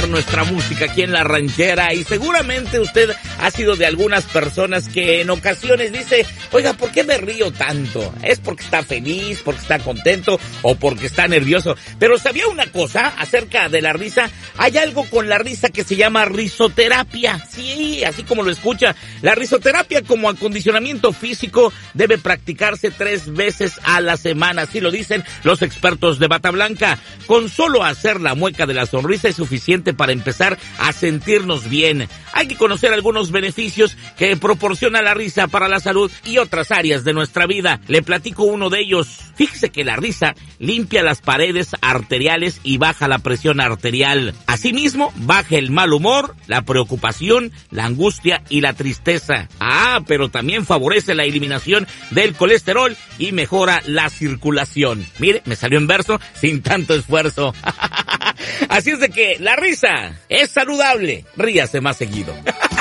escuchar nuestra música aquí en La Ranchera, y seguramente usted ha sido de algunas personas que en ocasiones dice, oiga, ¿por qué me río tanto? ¿Es porque está feliz, porque está contento o porque está nervioso? Pero ¿sabía una cosa acerca de la risa? Hay algo con la risa que se llama risoterapia. Sí, así como lo escucha. La risoterapia como acondicionamiento físico debe practicarse 3 veces a la semana, así lo dicen los expertos de Bata Blanca. Con solo hacer la mueca de la sonrisa es suficiente para empezar a sentirnos bien. Hay que conocer algunos beneficios que proporciona la risa para la salud y otras áreas de nuestra vida. Le platico uno de ellos. Fíjese que la risa limpia las paredes arteriales y baja la presión arterial. Asimismo, baja el mal humor, la preocupación, la angustia y la tristeza. Pero también favorece la eliminación del colesterol y mejora la circulación. Mire, me salió en verso sin tanto esfuerzo. Así es de que la risa es saludable. Ríase más seguido.